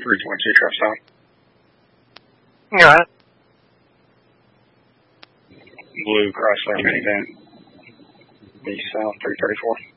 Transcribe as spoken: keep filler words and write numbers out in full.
three twenty-two traffic stop. All right. Blue Chrysler minivan. East South three thirty-four.